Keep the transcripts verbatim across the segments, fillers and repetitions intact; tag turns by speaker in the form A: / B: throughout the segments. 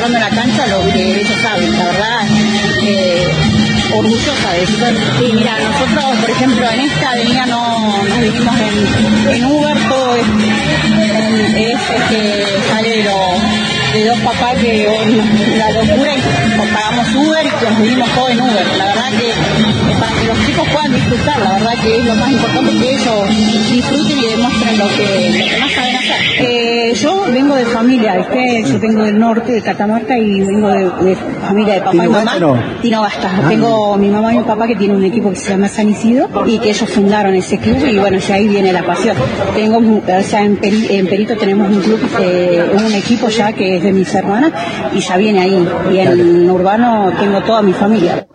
A: demostrando en la cancha lo que ellos saben, la verdad, eh, orgullosa de eso. Sí, mira, nosotros, por ejemplo, en esta avenida no nos vivimos en, en Uber, todo es, es este, sale de, lo, de dos papás que la locura y pagamos Uber y que nos vivimos todo en Uber. La verdad que eh, para que los chicos puedan disfrutar, la verdad que es lo más importante, que ellos disfruten y demuestren lo que, lo que más saben hacer. Eh, yo vengo de familia, ¿viste? Yo vengo del norte, de Catamarca, y vengo de, de familia de papá y mamá. No? Tino Basta. Ah, tengo mi mamá y mi papá que tienen un equipo que se llama San Isidro y que ellos fundaron ese club y bueno, ya ahí viene la pasión. Tengo, o sea, en, Peri, en Perito tenemos un club, eh, un equipo ya que es de mis hermanas y ya viene ahí. Y en Urbano tengo toda mi familia.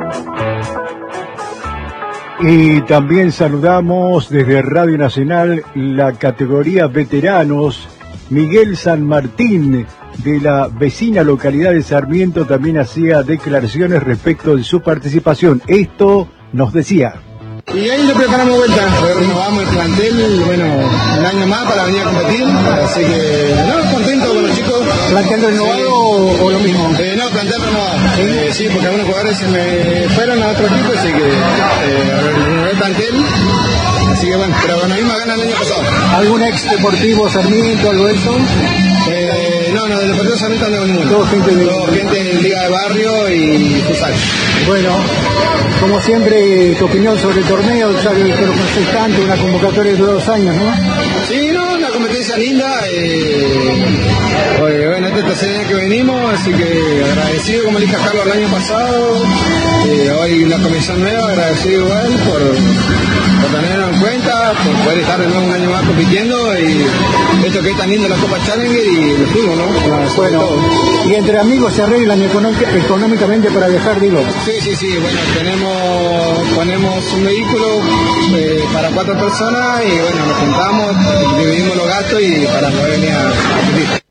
B: Y también saludamos desde Radio Nacional la categoría veteranos. Miguel San Martín, de la vecina localidad de Sarmiento, también hacía declaraciones respecto de su participación. Esto nos decía.
C: Y ahí le preparamos vuelta, renovamos el plantel, bueno, un año más para venir a competir, así que, no, contento con los chicos.
B: ¿Plantel renovado sí. o, o lo mismo?
C: Eh, no, plantel renovado, ¿sí? Eh, sí, porque algunos jugadores se me fueron a otro equipo, así que, eh, renové el plantel, así que bueno, pero con la misma gana el año pasado.
B: ¿Algún ex deportivo Sarmiento, algo de eso?
C: Eh, no, no, del Deportivo Sarmiento no tengo ninguno.
B: Todo gente de...
C: Todo gente de Liga de Barrio y futsal.
B: Bueno, como siempre, tu opinión sobre el torneo, ya que lo conoces tanto, una convocatoria de dos años, ¿no?
C: Sí, no, una competencia linda. Eh, oye, bueno, este es el tercer año que venimos, así que agradecido, como le dije a Carlos el año pasado. Eh, hoy la comisión nueva, agradecido igual por, por tenerlo en cuenta, por poder estar de nuevo un año más compitiendo y esto que es tan lindo la Copa Challenger y el fútbol, ¿no?
B: Claro, bueno, y entre amigos se arreglan económicamente para viajar, digo.
C: Sí, sí, sí, bueno, tenemos, ponemos un vehículo eh, para cuatro personas y bueno, nos juntamos, dividimos los gastos y para poder venir a competir.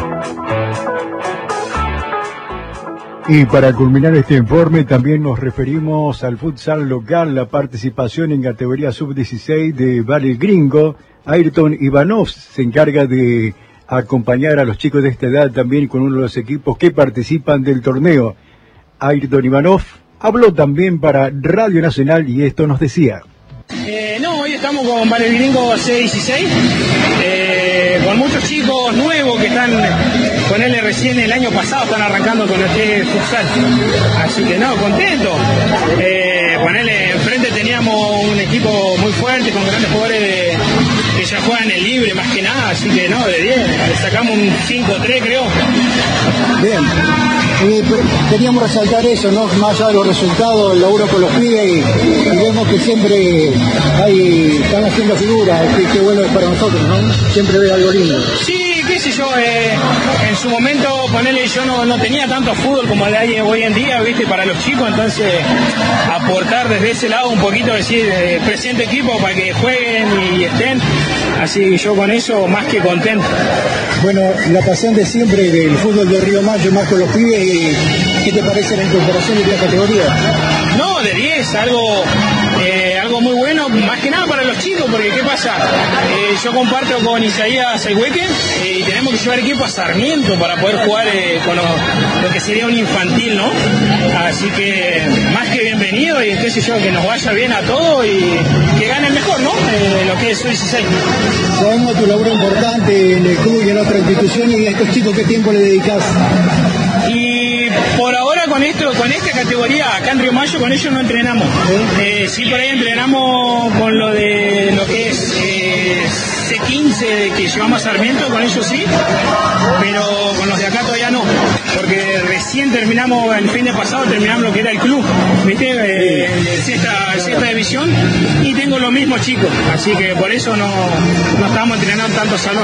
B: Y para culminar este informe también nos referimos al futsal local, la participación en categoría sub dieciséis de Valle Gringo. Ayrton Ivanov se encarga de acompañar a los chicos de esta edad también con uno de los equipos que participan del torneo. Ayrton Ivanov habló también para Radio Nacional y esto nos decía.
D: Eh, no, hoy estamos con Valle Gringo C dieciséis, eh, con muchos chicos nuevos que están con él recién el año pasado, están arrancando con el que es futsal. Así que no, contento. Eh, con él enfrente teníamos un equipo muy fuerte, con grandes jugadores de, que ya juegan en libre más que nada, así que no, de diez, le sacamos un cinco tres creo.
B: Bien, eh, queríamos resaltar eso, ¿no? Más allá de los resultados, el laburo con los pibes y, y vemos que siempre hay, están haciendo figuras, que, que bueno es para nosotros, ¿no? Siempre ve algo lindo.
D: Sí, qué sé yo, eh, en su momento, ponele, yo no, no tenía tanto fútbol como el hay hoy en día, viste, para los chicos, entonces aportar desde ese lado un poquito, decir, eh, presente equipo para que jueguen y estén, así que yo con eso más que contento.
B: Bueno, la pasión de siempre del fútbol de Río Mayo, más con los pibes, ¿qué te parece la incorporación de la categoría?
D: No, de diez, algo... Eh, algo muy bueno, más que nada para los chicos, porque ¿qué pasa? Eh, yo comparto con Isaías Sayhueque eh, y tenemos que llevar equipo a Sarmiento para poder jugar eh, con lo, lo que sería un infantil, ¿no? Así que más que bienvenido y qué sé yo, que nos vaya bien a todos y que ganen mejor, ¿no? Eh, lo que es dieciséis.
B: Sabemos tu labor importante en el club y en otra institución, y a estos chicos, ¿qué tiempo le dedicas?
D: Y por ahora con esto, con esta categoría acá en Río Mayo, con ellos no entrenamos. Eh, sí, por ahí entrenamos con lo de lo que es eh, C quince que llevamos a Sarmiento, con ellos sí, pero con los de acá todavía no, porque recién terminamos, el fin de pasado terminamos lo que era el club, ¿viste? Eh, sexta, sexta división, y tengo los mismos chicos, así que por eso no, no estamos entrenando tanto salón.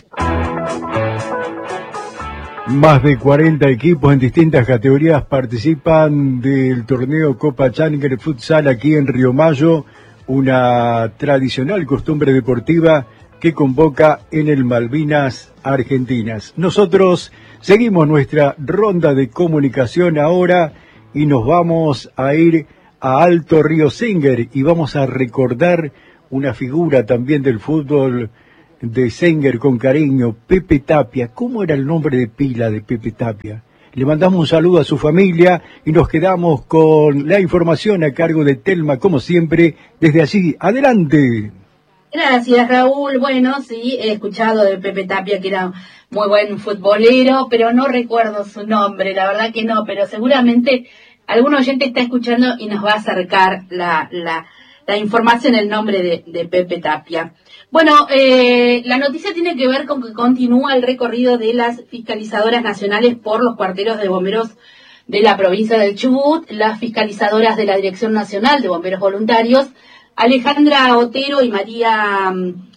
B: Más de cuarenta equipos en distintas categorías participan del torneo Copa Challenger Futsal aquí en Río Mayo, una tradicional costumbre deportiva que convoca en el Malvinas Argentinas. Nosotros seguimos nuestra ronda de comunicación ahora y nos vamos a ir a Alto Río Singer y vamos a recordar una figura también del fútbol de Senger con cariño, Pepe Tapia. ¿Cómo era el nombre de pila de Pepe Tapia? Le mandamos un saludo a su familia y nos quedamos con la información a cargo de Telma, como siempre, desde allí. ¡Adelante!
E: Gracias, Raúl. Bueno, sí, he escuchado de Pepe Tapia, que era muy buen futbolero, pero no recuerdo su nombre, la verdad que no, pero seguramente algún oyente está escuchando y nos va a acercar la, la, la información, el nombre de, de Pepe Tapia. Bueno, eh, la noticia tiene que ver con que continúa el recorrido de las fiscalizadoras nacionales por los cuarteles de bomberos de la provincia del Chubut. Las fiscalizadoras de la Dirección Nacional de Bomberos Voluntarios, Alejandra Otero y María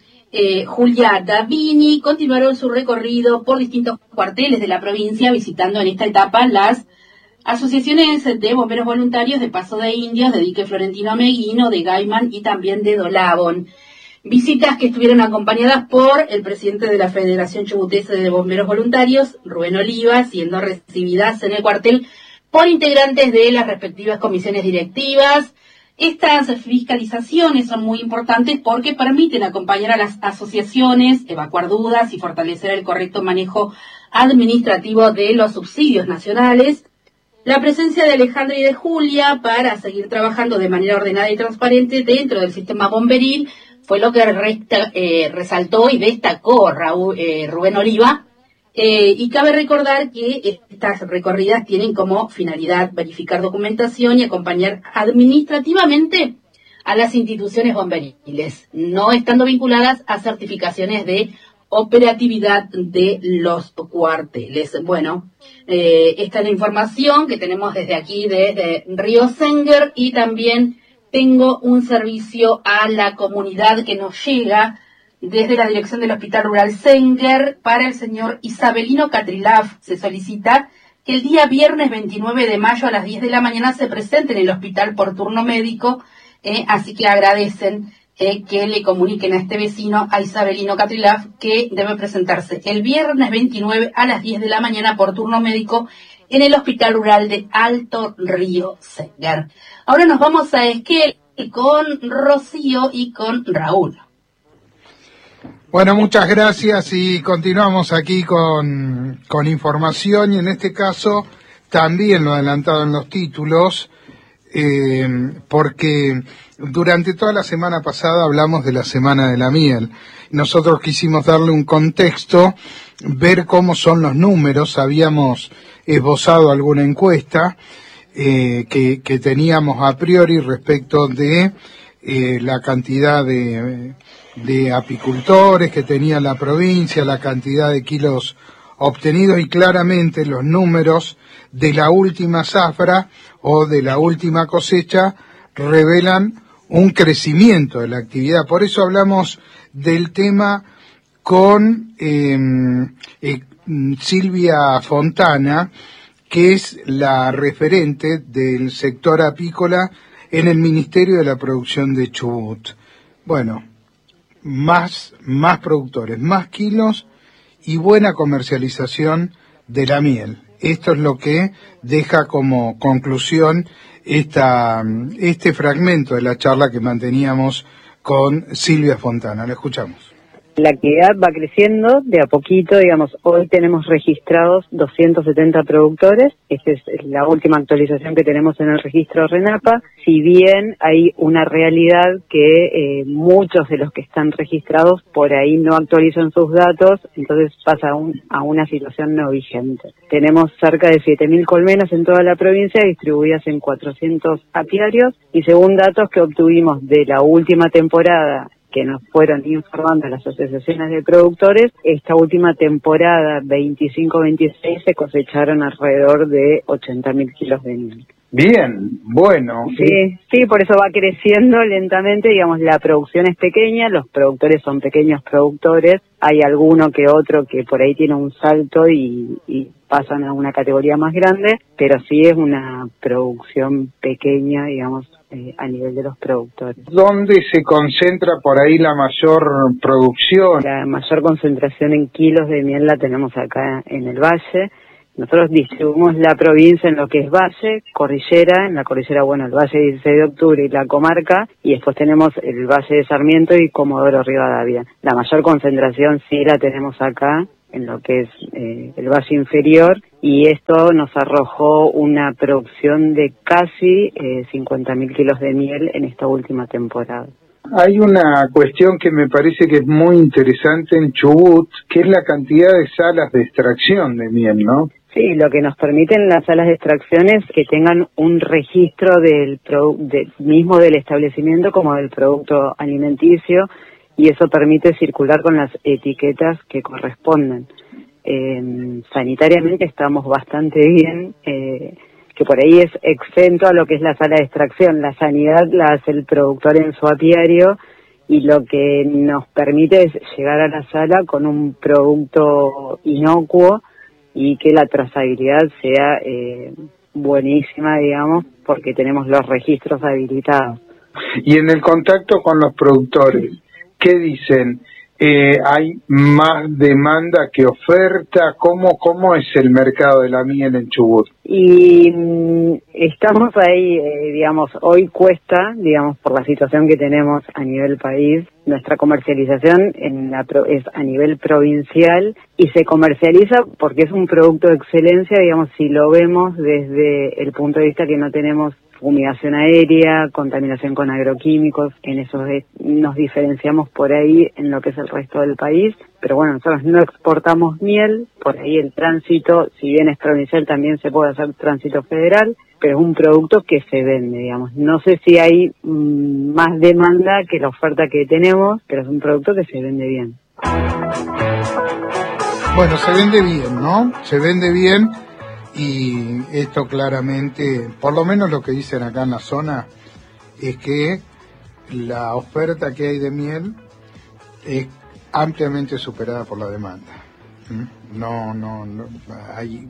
E: eh, Julia Davini, continuaron su recorrido por distintos cuarteles de la provincia, visitando en esta etapa las asociaciones de bomberos voluntarios de Paso de Indios, de Dique Florentino Meguino, de Gaiman y también de Dolabón. Visitas que estuvieron acompañadas por el presidente de la Federación Chubutesa de Bomberos Voluntarios, Rubén Oliva, siendo recibidas en el cuartel por integrantes de las respectivas comisiones directivas. Estas fiscalizaciones son muy importantes porque permiten acompañar a las asociaciones, evacuar dudas y fortalecer el correcto manejo administrativo de los subsidios nacionales. La presencia de Alejandra y de Julia para seguir trabajando de manera ordenada y transparente dentro del sistema bomberil fue lo que resta, eh, resaltó y destacó Raúl, eh, Rubén Oliva. Eh, y cabe recordar que estas recorridas tienen como finalidad verificar documentación y acompañar administrativamente a las instituciones bomberiles, no estando vinculadas a certificaciones de operatividad de los cuarteles. Bueno, eh, esta es la información que tenemos desde aquí, desde Río Senger, y también tengo un servicio a la comunidad que nos llega desde la dirección del Hospital Rural Senger para el señor Isabelino Catrilaf. Se solicita que el día viernes veintinueve de mayo a las diez de la mañana se presente en el hospital por turno médico, eh, así que agradecen eh, que le comuniquen a este vecino, a Isabelino Catrilaf, que debe presentarse el viernes veintinueve a las diez de la mañana por turno médico en el Hospital Rural de Alto Río Senger. Ahora nos vamos a Esquel con Rocío y con Raúl.
F: Bueno, muchas gracias y continuamos aquí con, con información, y en este caso también lo adelantado en los títulos, eh, porque durante toda la semana pasada hablamos de la Semana de la Miel. Nosotros quisimos darle un contexto, ver cómo son los números. Habíamos esbozado alguna encuesta eh, que, que teníamos a priori respecto de eh, la cantidad de, de apicultores que tenía la provincia, la cantidad de kilos obtenidos, y claramente los números de la última zafra o de la última cosecha revelan un crecimiento de la actividad. Por eso hablamos del tema con eh, eh, Silvia Fontana, que es la referente del sector apícola en el Ministerio de la Producción de Chubut. Bueno, más, más productores, más kilos y buena comercialización de la miel. Esto es lo que deja como conclusión esta, este fragmento de la charla que manteníamos con Silvia Fontana. La escuchamos.
G: La actividad va creciendo de a poquito, digamos, hoy tenemos registrados doscientos setenta productores, esta es la última actualización que tenemos en el registro RENAPA, si bien hay una realidad que eh, muchos de los que están registrados por ahí no actualizan sus datos, entonces pasa a, un, a una situación no vigente. Tenemos cerca de siete mil colmenas en toda la provincia distribuidas en cuatrocientos apiarios, y según datos que obtuvimos de la última temporada que nos fueron informando las asociaciones de productores, esta última temporada veinticinco veintiséis se cosecharon alrededor de ochenta mil kilos de miel.
F: Bien, bueno.
G: Sí, sí, por eso va creciendo lentamente, digamos, la producción es pequeña, los productores son pequeños productores, hay alguno que otro que por ahí tiene un salto y, y pasan a una categoría más grande, pero sí es una producción pequeña, digamos, eh, a nivel de los productores.
F: ¿Dónde se concentra por ahí la mayor producción?
G: La mayor concentración en kilos de miel la tenemos acá en el valle, nosotros distribuimos la provincia en lo que es Valle, Cordillera, en la Cordillera, bueno, el Valle dieciséis de Octubre y la comarca, y después tenemos el Valle de Sarmiento y Comodoro Rivadavia. La mayor concentración sí la tenemos acá, en lo que es eh, el Valle Inferior, y esto nos arrojó una producción de casi eh, cincuenta mil kilos de miel en esta última temporada.
F: Hay una cuestión que me parece que es muy interesante en Chubut, que es la cantidad de salas de extracción de miel, ¿no?
G: Sí, lo que nos permiten las salas de extracción es que tengan un registro del produ- de, mismo del establecimiento como del producto alimenticio, y eso permite circular con las etiquetas que corresponden. Eh, sanitariamente estamos bastante bien, eh, que por ahí es exento a lo que es la sala de extracción. La sanidad la hace el productor en su apiario, y lo que nos permite es llegar a la sala con un producto inocuo y que la trazabilidad sea eh, buenísima, digamos, porque tenemos los registros habilitados.
F: Y en el contacto con los productores, ¿qué dicen? Eh, ¿Hay más demanda que oferta? ¿Cómo, cómo es el mercado de la miel en Chubut?
G: Y mm, estamos ahí, eh, digamos, hoy cuesta, digamos, por la situación que tenemos a nivel país. Nuestra comercialización en la pro, es a nivel provincial, y se comercializa porque es un producto de excelencia, digamos, si lo vemos desde el punto de vista que no tenemos fumigación aérea, contaminación con agroquímicos. En eso es, nos diferenciamos por ahí en lo que es el resto del país, pero bueno, nosotros no exportamos miel, por ahí el tránsito, si bien es provincial, también se puede hacer tránsito federal, pero es un producto que se vende, digamos. No sé si hay mmm, más demanda que la oferta que tenemos, pero es un producto que se vende bien.
F: Bueno, se vende bien, ¿no? Se vende bien. Y esto claramente, por lo menos lo que dicen acá en la zona, es que la oferta que hay de miel es ampliamente superada por la demanda. ¿Mm? No, no, no hay,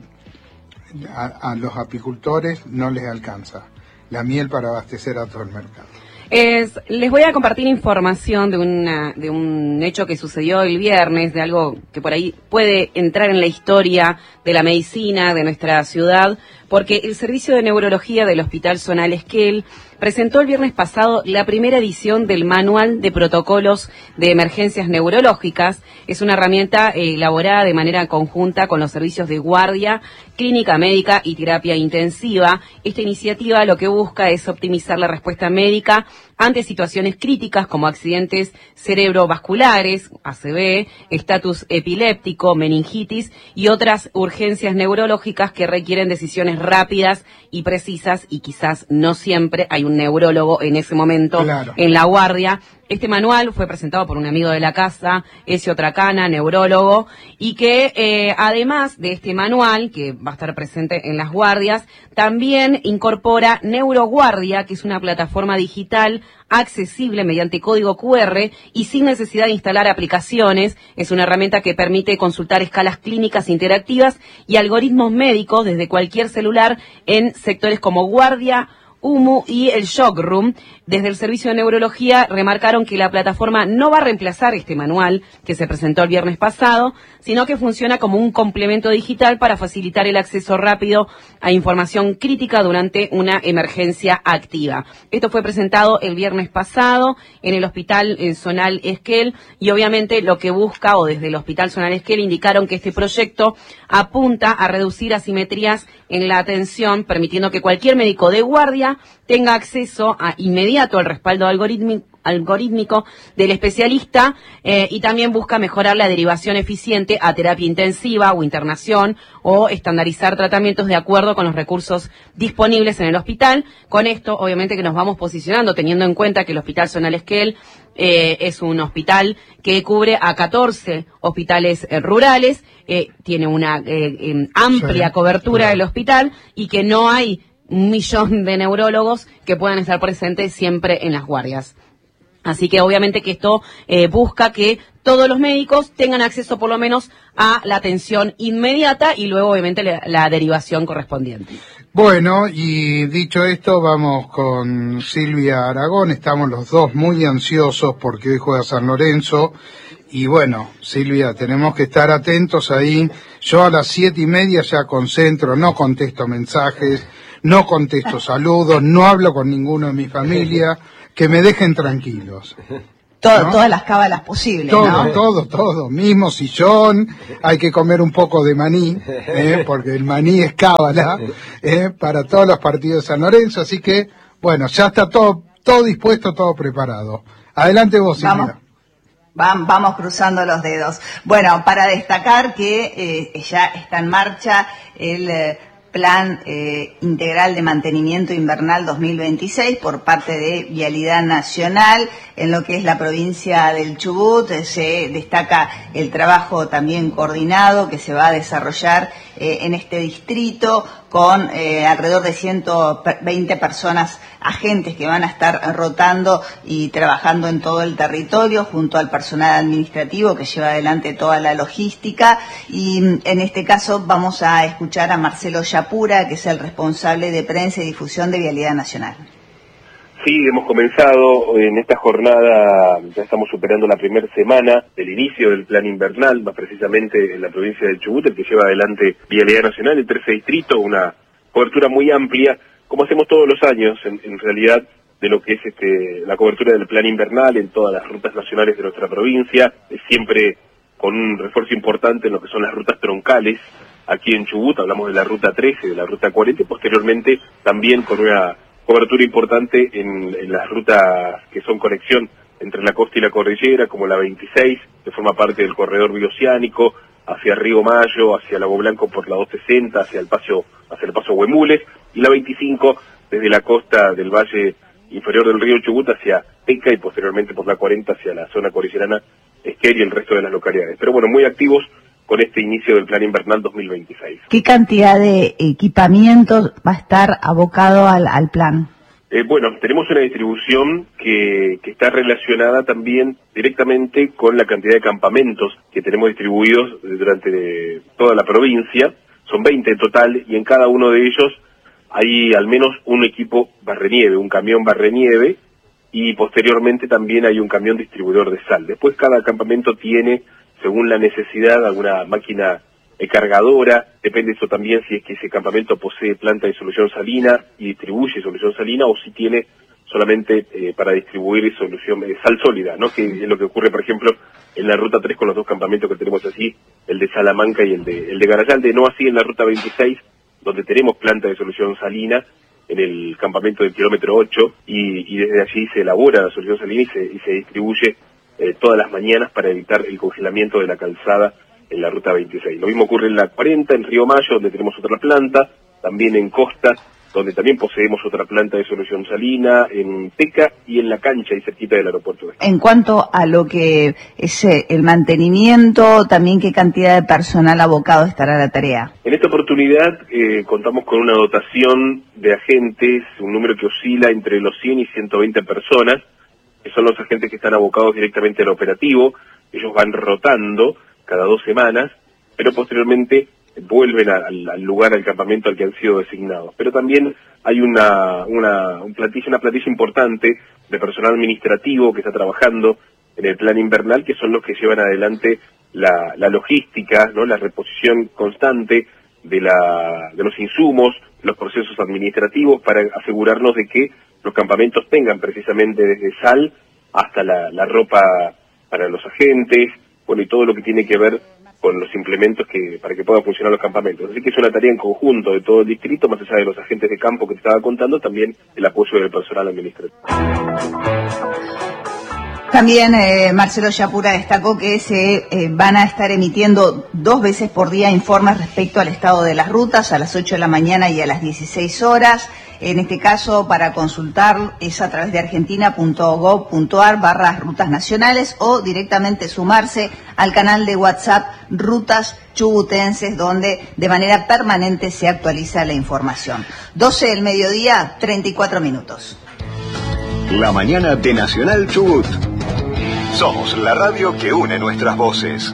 F: a, a los apicultores no les alcanza la miel para abastecer a todo el mercado.
H: Es, les voy a compartir información de, una, de un hecho que sucedió el viernes, de algo que por ahí puede entrar en la historia de la medicina de nuestra ciudad, porque el Servicio de Neurología del Hospital Zonal Esquel presentó el viernes pasado la primera edición del Manual de Protocolos de Emergencias Neurológicas. Es una herramienta eh, elaborada de manera conjunta con los servicios de guardia, clínica médica y terapia intensiva. Esta iniciativa lo que busca es optimizar la respuesta médica ante situaciones críticas como accidentes cerebrovasculares, A C V, estatus epiléptico, meningitis y otras urgencias neurológicas que requieren decisiones rápidas y precisas, y quizás no siempre hay un neurólogo en ese momento claro. en la guardia. Este manual fue presentado por un amigo de la casa, Ezio Tracana, neurólogo, y que eh, además de este manual, que va a estar presente en las guardias, también incorpora Neuroguardia, que es una plataforma digital accesible mediante código cu erre y sin necesidad de instalar aplicaciones. Es una herramienta que permite consultar escalas clínicas interactivas y algoritmos médicos desde cualquier celular en sectores como guardia, U M U y el Shock Room. Desde el Servicio de Neurología remarcaron que la plataforma no va a reemplazar este manual que se presentó el viernes pasado, sino que funciona como un complemento digital para facilitar el acceso rápido a información crítica durante una emergencia activa. Esto fue presentado el viernes pasado en el Hospital Zonal Esquel, y obviamente lo que busca, o desde el Hospital Zonal Esquel indicaron que este proyecto apunta a reducir asimetrías en la atención, permitiendo que cualquier médico de guardia tenga acceso a inmediato al respaldo algorítmico algorítmico del especialista, eh, y también busca mejorar la derivación eficiente a terapia intensiva o internación, o estandarizar tratamientos de acuerdo con los recursos disponibles en el hospital. Con esto, obviamente, que nos vamos posicionando, teniendo en cuenta que el Hospital Zonal Esquel eh, es un hospital que cubre a catorce hospitales eh, rurales, eh, tiene una eh, eh, amplia sí, cobertura claro. del hospital, y que no hay un millón de neurólogos que puedan estar presentes siempre en las guardias. Así que obviamente que esto eh, busca que todos los médicos tengan acceso por lo menos a la atención inmediata y luego obviamente la, la derivación correspondiente.
F: Bueno, y dicho esto, vamos con Silvia Aragón. Estamos los dos muy ansiosos porque hoy juega San Lorenzo y bueno, Silvia, tenemos que estar atentos ahí. Yo a las siete y media ya concentro, no contesto mensajes, no contesto saludos, no hablo con ninguno de mi familia, que me dejen tranquilos.
I: Todo,
F: ¿no?
I: Todas las cábalas posibles,
F: Todo,
I: ¿no?
F: todo, todo. Mismo sillón, hay que comer un poco de maní, ¿eh? Porque el maní es cábala, ¿eh? Para todos los partidos de San Lorenzo. Así que, bueno, ya está todo, todo dispuesto, todo preparado. Adelante vos, Silvia.
I: Vamos. Vamos cruzando los dedos. Bueno, para destacar que eh, ya está en marcha el eh, Plan eh, Integral de Mantenimiento Invernal dos mil veintiséis por parte de Vialidad Nacional. En lo que es la provincia del Chubut eh, se destaca el trabajo también coordinado que se va a desarrollar eh, en este distrito con eh, alrededor de ciento veinte personas, agentes que van a estar rotando y trabajando en todo el territorio junto al personal administrativo que lleva adelante toda la logística. Y en este caso vamos a escuchar a Marcelo Yapura, que es el responsable de prensa y difusión de Vialidad Nacional.
J: Sí, hemos comenzado en esta jornada, ya estamos superando la primera semana del inicio del plan invernal, más precisamente en la provincia del Chubut, el que lleva adelante Vialidad Nacional, el trece distrito, una cobertura muy amplia, como hacemos todos los años, en, en realidad, de lo que es este la cobertura del plan invernal en todas las rutas nacionales de nuestra provincia, siempre con un refuerzo importante en lo que son las rutas troncales. Aquí en Chubut hablamos de la ruta trece, de la ruta cuarenta, y posteriormente también con una cobertura importante en, en las rutas que son conexión entre la costa y la cordillera, como la veintiséis, que forma parte del corredor bioceánico, hacia Río Mayo, hacia Lago Blanco por la doscientos sesenta, hacia el paso, hacia el paso Huemules, y la veinticinco desde la costa del valle inferior del río Chubut hacia Teca y posteriormente por la cuarenta hacia la zona cordillerana Esquel y el resto de las localidades. Pero bueno, muy activos con este inicio del plan invernal dos mil veintiséis.
I: ¿Qué cantidad de equipamientos va a estar abocado al, al plan?
J: Eh, bueno, tenemos una distribución que, que está relacionada también directamente con la cantidad de campamentos que tenemos distribuidos durante toda la provincia. Son veinte en total y en cada uno de ellos hay al menos un equipo barrenieve, un camión barrenieve, y posteriormente también hay un camión distribuidor de sal. Después cada campamento tiene, según la necesidad, alguna máquina cargadora, depende eso también si es que ese campamento posee planta de solución salina y distribuye solución salina, o si tiene solamente eh, para distribuir solución eh, sal sólida, ¿no? Que es lo que ocurre, por ejemplo, en la ruta tres con los dos campamentos que tenemos así, el de Salamanca y el de el de Garayalde, no así en la ruta veintiséis, donde tenemos planta de solución salina en el campamento del kilómetro ocho, y, y desde allí se elabora la solución salina y se, y se distribuye eh, todas las mañanas para evitar el congelamiento de la calzada en la ruta veintiséis. Lo mismo ocurre en la cuarenta, en Río Mayo, donde tenemos otra planta, también en Costa, donde también poseemos otra planta de solución salina, en Teca y en La Cancha, y cerquita del aeropuerto.
I: En cuanto a lo que es el mantenimiento, también qué cantidad de personal abocado estará a la tarea.
J: En esta oportunidad eh, contamos con una dotación de agentes, un número que oscila entre los cien y ciento veinte personas, que son los agentes que están abocados directamente al operativo. Ellos van rotando cada dos semanas, pero posteriormente vuelven al, al lugar, al campamento al que han sido designados. Pero también hay una, una, un plantilla, una plantilla importante de personal administrativo que está trabajando en el plan invernal, que son los que llevan adelante la, la logística, ¿no? La reposición constante de, la, de los insumos, los procesos administrativos, para asegurarnos de que los campamentos tengan precisamente desde sal hasta la, la ropa para los agentes, bueno, y todo lo que tiene que ver con los implementos que para que puedan funcionar los campamentos. Así que es una tarea en conjunto de todo el distrito, más allá de los agentes de campo que te estaba contando, también el apoyo del personal administrativo.
I: También eh, Marcelo Yapura destacó que se eh, van a estar emitiendo dos veces por día informes respecto al estado de las rutas, a las ocho de la mañana y a las dieciséis horas. En este caso, para consultar es a través de argentina punto gov punto ar barra rutas nacionales o directamente sumarse al canal de WhatsApp Rutas Chubutenses, donde de manera permanente se actualiza la información. doce del mediodía, treinta y cuatro minutos.
K: La mañana de Nacional Chubut. Somos la radio que une nuestras voces.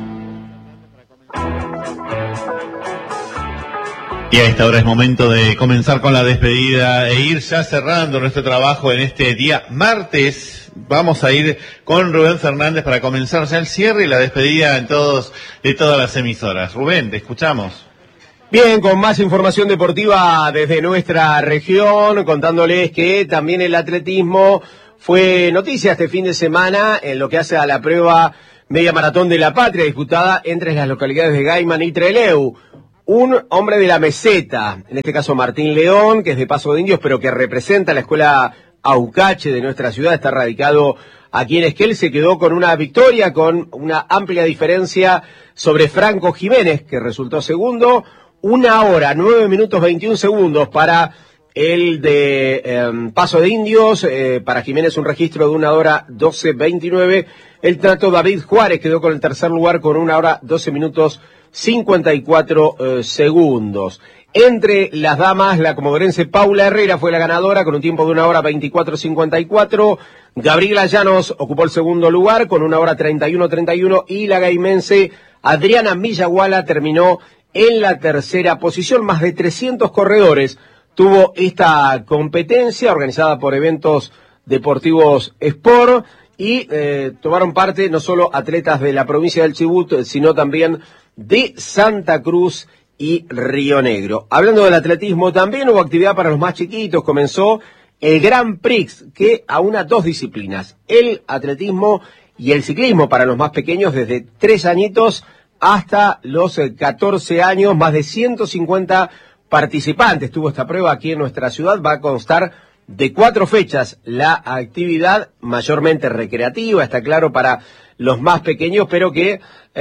L: Y a esta hora es momento de comenzar con la despedida e ir ya cerrando nuestro trabajo en este día martes vamos a ir con Rubén Fernández para comenzar ya el cierre y la despedida en todos de todas las emisoras. Rubén, te escuchamos.
M: Bien, con más información deportiva desde nuestra región, contándoles que también el atletismo fue noticia este fin de semana en lo que hace a la prueba media maratón de la patria disputada entre las localidades de Gaiman y Trelew. Un hombre de la meseta, en este caso Martín León, que es de Paso de Indios, pero que representa la escuela Aucache de nuestra ciudad, está radicado aquí en Esquel, se quedó con una victoria, con una amplia diferencia sobre Franco Jiménez, que resultó segundo. Una hora, nueve minutos, veintiún segundos para el de eh, Paso de Indios, eh, para Jiménez un registro de una hora doce veintinueve. El trato David Juárez quedó con el tercer lugar con una hora doce minutos cincuenta y cuatro eh, segundos. Entre las damas, la comodorense Paula Herrera fue la ganadora con un tiempo de una hora veinticuatro cincuenta y cuatro. Gabriela Llanos ocupó el segundo lugar con una hora treinta y uno treinta y uno y la gaimense Adriana Millaguala terminó en la tercera posición. Más de trescientos corredores tuvo esta competencia organizada por Eventos Deportivos Sport y eh, tomaron parte no solo atletas de la provincia del Chubut, sino también de Santa Cruz y Río Negro. Hablando del atletismo, también hubo actividad para los más chiquitos. Comenzó el Grand Prix, que aúna dos disciplinas, el atletismo y el ciclismo para los más pequeños, desde tres añitos hasta los catorce años. Más de ciento cincuenta participantes tuvo esta prueba aquí en nuestra ciudad. Va a constar de cuatro fechas la actividad, mayormente recreativa, está claro, para los más pequeños, pero que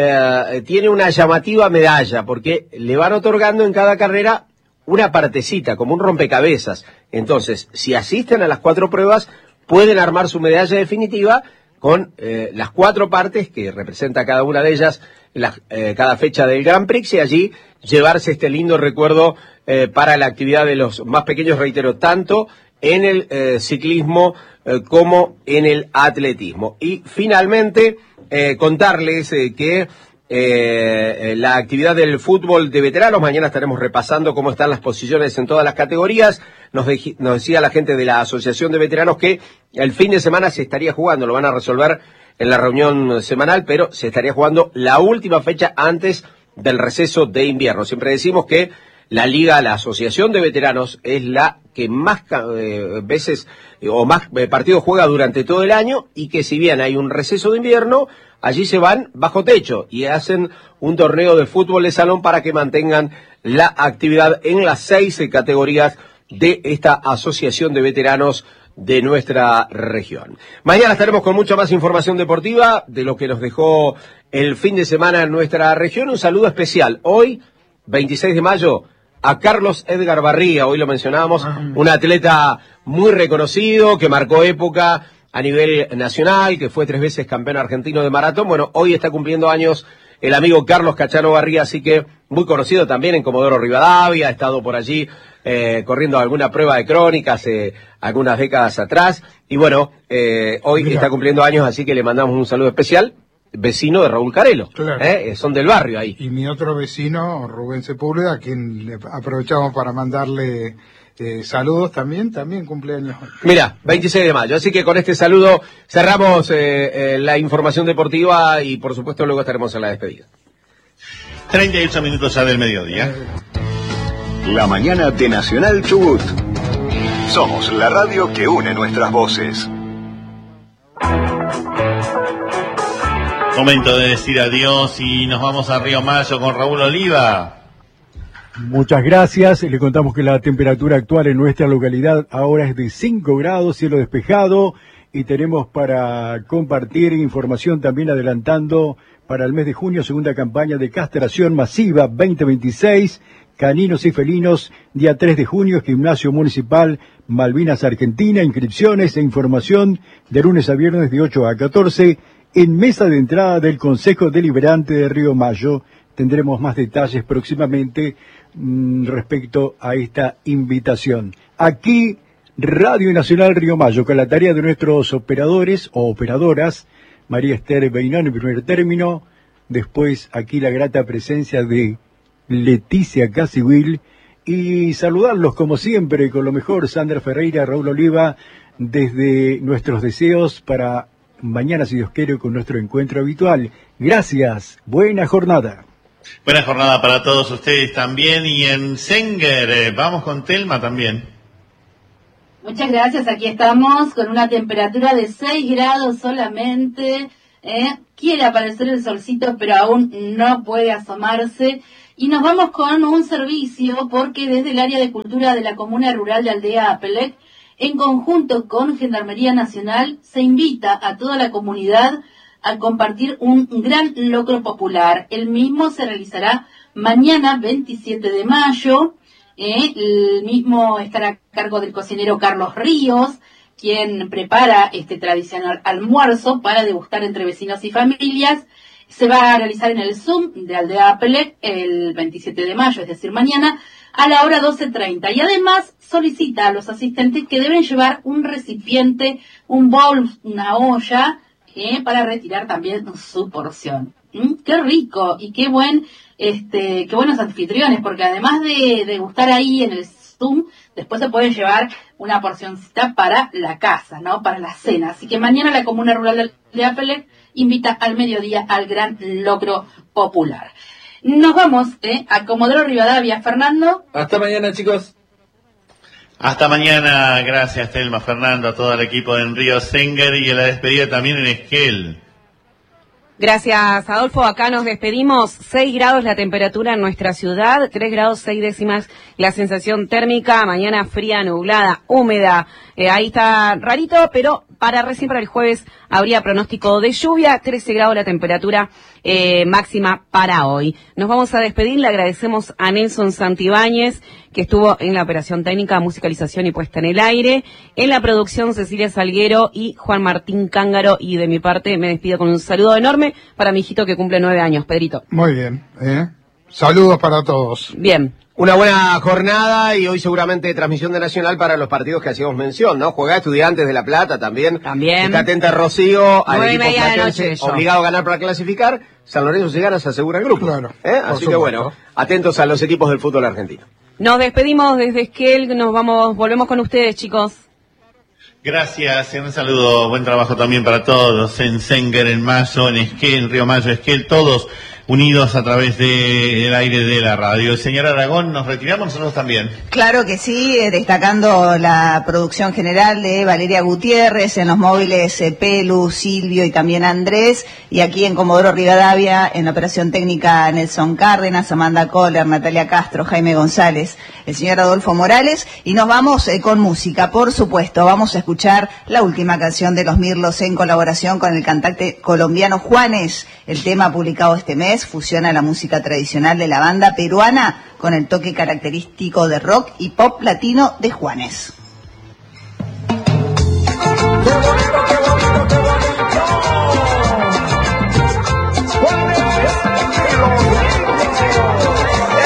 M: eh, tiene una llamativa medalla, porque le van otorgando en cada carrera una partecita, como un rompecabezas. Entonces, si asisten a las cuatro pruebas, pueden armar su medalla definitiva con eh, las cuatro partes que representa cada una de ellas, la, eh, cada fecha del Grand Prix, y allí llevarse este lindo recuerdo eh, para la actividad de los más pequeños, reitero, tanto en el eh, ciclismo eh, como en el atletismo. Y finalmente, eh, contarles eh, que eh, la actividad del fútbol de veteranos, mañana estaremos repasando cómo están las posiciones en todas las categorías. Nos, de, nos decía la gente de la Asociación de Veteranos que el fin de semana se estaría jugando, lo van a resolver en la reunión semanal, pero se estaría jugando la última fecha antes del receso de invierno. Siempre decimos que la Liga, la Asociación de Veteranos, es la que más eh, veces eh, o más eh, partidos juega durante todo el año, y que si bien hay un receso de invierno, allí se van bajo techo y hacen un torneo de fútbol de salón para que mantengan la actividad en las seis eh, categorías de esta Asociación de Veteranos de nuestra región. Mañana estaremos con mucha más información deportiva de lo que nos dejó el fin de semana en nuestra región. Un saludo especial hoy, veintiséis de mayo, a Carlos Edgar Barriga. Hoy lo mencionábamos, un atleta muy reconocido que marcó época a nivel nacional, que fue tres veces campeón argentino de maratón. Bueno, hoy está cumpliendo años el amigo Carlos Cachano Barriga, así que muy conocido también en Comodoro Rivadavia, ha estado por allí eh, corriendo alguna prueba de crónica hace algunas décadas atrás, y bueno, eh, hoy Mira. está cumpliendo años, así que le mandamos un saludo especial, vecino de Raúl Carelo, claro. ¿eh? Son del barrio ahí.
F: Y mi otro vecino, Rubén Sepúlveda, a quien le aprovechamos para mandarle eh, saludos también, también cumpleaños.
M: Mira, veintiséis de mayo, así que con este saludo cerramos eh, eh, la información deportiva y por supuesto luego estaremos en la despedida.
L: treinta y ocho minutos ya del mediodía.
K: La mañana de Nacional Chubut. Somos la radio que une nuestras voces.
L: Momento de decir adiós y nos vamos a Río Mayo con Raúl Oliva.
B: Muchas gracias. Le contamos que la temperatura actual en nuestra localidad ahora es de cinco grados, cielo despejado, y tenemos para compartir información también adelantando para el mes de junio, segunda campaña de castración masiva veinte veintiséis, caninos y felinos, día tres de junio, Gimnasio Municipal Malvinas Argentina, inscripciones e información de lunes a viernes de ocho a catorce, en mesa de entrada del Consejo Deliberante de Río Mayo. Tendremos más detalles próximamente mmm, respecto a esta invitación. Aquí, Radio Nacional Río Mayo, con la tarea de nuestros operadores o operadoras, María Esther Beinón en primer término, después aquí la grata presencia de Leticia Casiwil, y saludarlos como siempre con lo mejor, Sandra Ferreira, Raúl Oliva, desde nuestros deseos para mañana, si Dios quiere, con nuestro encuentro habitual. Gracias, buena jornada.
L: Buena jornada para todos ustedes también. Y en Senguer, eh, vamos con Telma también.
E: Muchas gracias, aquí estamos con una temperatura de seis grados solamente. ¿eh? Quiere aparecer el solcito, pero aún no puede asomarse. Y nos vamos con un servicio, porque desde el área de cultura de la comuna rural de Aldea Apelec, en conjunto con Gendarmería Nacional, se invita a toda la comunidad a compartir un gran locro popular. El mismo se realizará mañana, veintisiete de mayo. ¿eh? El mismo estará a cargo del cocinero Carlos Ríos, quien prepara este tradicional almuerzo para degustar entre vecinos y familias. Se va a realizar en el Zoom de Aldea Apelec el veintisiete de mayo, es decir, mañana, a la hora doce treinta. Y además solicita a los asistentes que deben llevar un recipiente, un bowl, una olla, eh, para retirar también su porción. ¿Mm? ¡Qué rico! Y qué buen, este, qué buenos anfitriones, porque además de degustar ahí en el Zoom, después se pueden llevar una porcioncita para la casa, ¿no? Para la cena. Así que mañana la comuna rural de Apelec invita al mediodía al gran locro popular. Nos vamos ¿eh? a Comodoro Rivadavia. Fernando.
N: Hasta mañana, chicos.
L: Hasta mañana. Gracias, Telma, Fernando, a todo el equipo de Río Senguer y a la despedida también en Esquel.
H: Gracias, Adolfo. Acá nos despedimos. seis grados la temperatura en nuestra ciudad, tres grados seis décimas la sensación térmica. Mañana fría, nublada, húmeda. Eh, ahí está rarito, pero para recién para el jueves habría pronóstico de lluvia. trece grados la temperatura eh, máxima para hoy. Nos vamos a despedir. Le agradecemos a Nelson Santibáñez, que estuvo en la operación técnica, musicalización y puesta en el aire. En la producción, Cecilia Salguero y Juan Martín Cángaro. Y de mi parte me despido con un saludo enorme para mi hijito que cumple nueve años, Pedrito.
F: Muy bien. ¿eh? Saludos para todos.
H: Bien.
M: Una buena jornada y hoy seguramente transmisión de Nacional para los partidos que hacíamos mención, ¿no? Juega Estudiantes de La Plata también.
H: También.
M: Está atenta Rocío, al
H: Nueve y
M: equipo
H: media de
M: platense,
H: noche, yo.
M: obligado a ganar para clasificar. San Lorenzo si gana se asegura el grupo.
F: Claro,
M: ¿eh?
F: por
M: Así que
F: supuesto.
M: bueno, atentos a los equipos del fútbol argentino.
H: Nos despedimos desde Esquel, nos vamos, volvemos con ustedes, chicos.
L: Gracias, un saludo, buen trabajo también para todos en Senguer, en Mayo, en Esquel, en Río Mayo, Esquel, todos unidos a través del aire de la radio. Señor Aragón, ¿nos retiramos nosotros también?
I: Claro que sí, eh, destacando la producción general de Valeria Gutiérrez, en los móviles eh, Pelu, Silvio y también Andrés, y aquí en Comodoro Rivadavia, en la operación técnica Nelson Cárdenas, Amanda Kohler, Natalia Castro, Jaime González, el señor Adolfo Morales, y nos vamos eh, con música, por supuesto. Vamos a escuchar la última canción de Los Mirlos en colaboración con el cantante colombiano Juanes. El tema publicado este mes fusiona la música tradicional de la banda peruana con el toque característico de rock y pop latino de Juanes.